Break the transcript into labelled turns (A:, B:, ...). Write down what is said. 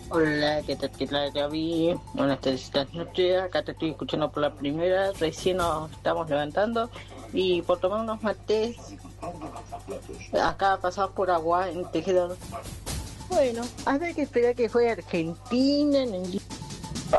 A: Hola, ¿qué tal, Gaby? Buenas noches. Acá te estoy escuchando por la primera. Recién nos estamos levantando y por tomar unos mates, acá pasados por agua en Tejedor. Bueno, a ver que esperar que juegue Argentina en el día.